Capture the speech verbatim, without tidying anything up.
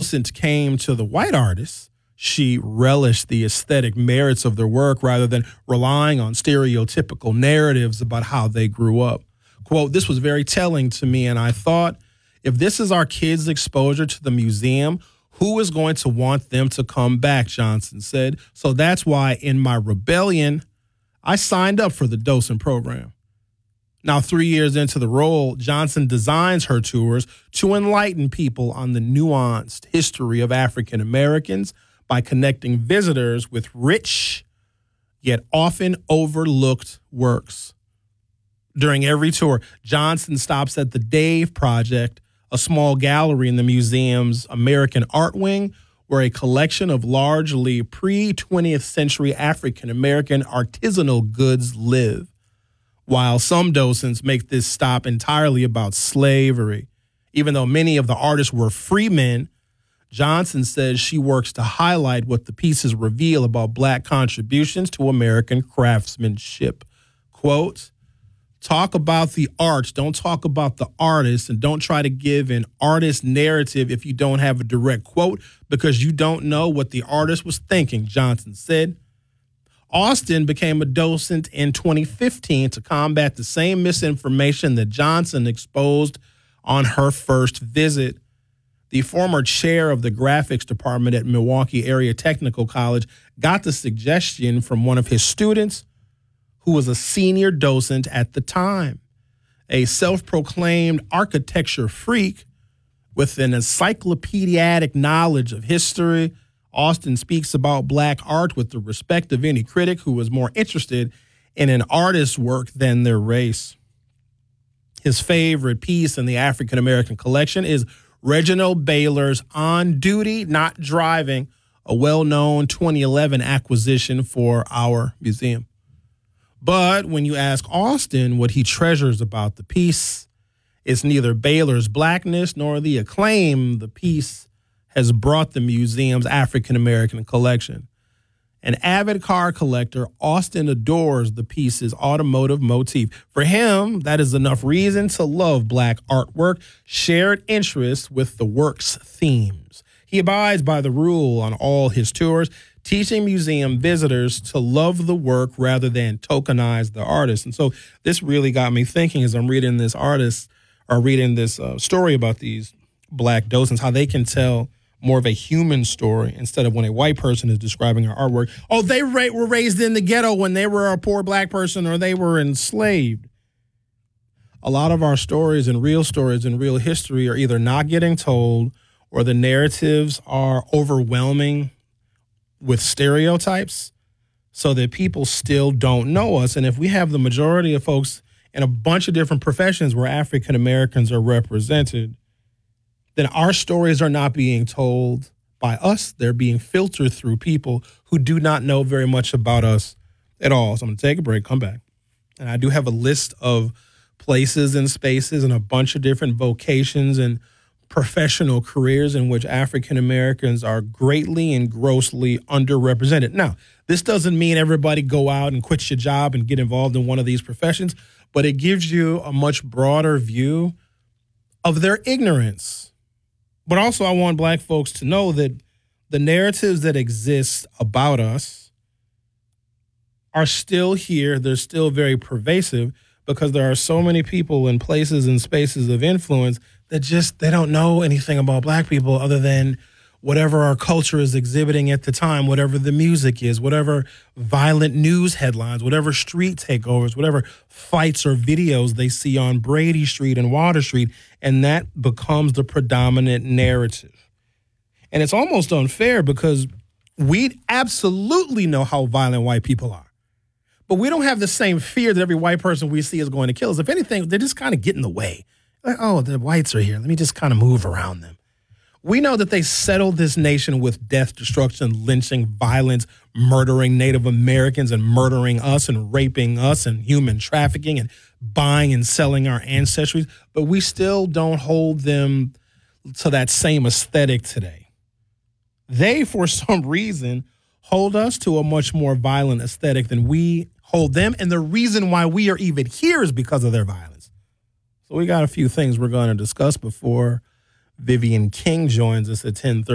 docent came to the white artists, she relished the aesthetic merits of their work rather than relying on stereotypical narratives about how they grew up. Quote, "This was very telling to me, and I thought, if this is our kids' exposure to the museum, who is going to want them to come back?" Johnson said. "So that's why in my rebellion, I signed up for the docent program." Now, three years into the role, Johnson designs her tours to enlighten people on the nuanced history of African Americans by connecting visitors with rich, yet often overlooked works. During every tour, Johnson stops at the Dave Project, a small gallery in the museum's American Art Wing, where a collection of largely pre-twentieth century African American artisanal goods live. While some docents make this stop entirely about slavery, even though many of the artists were free men, Johnson says she works to highlight what the pieces reveal about Black contributions to American craftsmanship. Quote, "Talk about the arts, don't talk about the artist, and don't try to give an artist narrative if you don't have a direct quote because you don't know what the artist was thinking," Johnson said. Austin became a docent in twenty fifteen to combat the same misinformation that Johnson exposed on her first visit. The former chair of the graphics department at Milwaukee Area Technical College got the suggestion from one of his students who was a senior docent at the time. A self-proclaimed architecture freak with an encyclopedic knowledge of history, Austin speaks about Black art with the respect of any critic who is more interested in an artist's work than their race. His favorite piece in the African American collection is Reginald Baylor's On Duty, Not Driving, a well-known twenty eleven acquisition for our museum. But when you ask Austin what he treasures about the piece, it's neither Baylor's blackness nor the acclaim the piece has brought the museum's African-American collection. An avid car collector, Austin adores the piece's automotive motif. For him, that is enough reason to love Black artwork, shared interest with the work's themes. He abides by the rule on all his tours, teaching museum visitors to love the work rather than tokenize the artist. And so this really got me thinking as I'm reading this artist or reading this uh, story about these Black docents, how they can tell more of a human story instead of when a white person is describing our artwork. Oh, they ra- were raised in the ghetto when they were a poor Black person or they were enslaved. A lot of our stories and real stories and real history are either not getting told or the narratives are overwhelming with stereotypes so that people still don't know us. And if we have the majority of folks in a bunch of different professions where African Americans are represented, then our stories are not being told by us. They're being filtered through people who do not know very much about us at all. So I'm going to take a break, come back. And I do have a list of places and spaces and a bunch of different vocations and professional careers in which African Americans are greatly and grossly underrepresented. Now, this doesn't mean everybody go out and quit your job and get involved in one of these professions, but it gives you a much broader view of their ignorance. But also, I want Black folks to know that the narratives that exist about us are still here. They're still very pervasive because there are so many people in places and spaces of influence that just, they don't know anything about Black people other than whatever our culture is exhibiting at the time, whatever the music is, whatever violent news headlines, whatever street takeovers, whatever fights or videos they see on Brady Street and Water Street, and that becomes the predominant narrative. And it's almost unfair because we absolutely know how violent white people are, but we don't have the same fear that every white person we see is going to kill us. If anything, they just kind of get in the way. Like, oh, the whites are here. Let me just kind of move around them. We know that they settled this nation with death, destruction, lynching, violence, murdering Native Americans and murdering us and raping us and human trafficking and buying and selling our ancestries. But we still don't hold them to that same aesthetic today. They, for some reason, hold us to a much more violent aesthetic than we hold them. And the reason why we are even here is because of their violence. So we got a few things we're going to discuss before Vivian King joins us at ten thirty.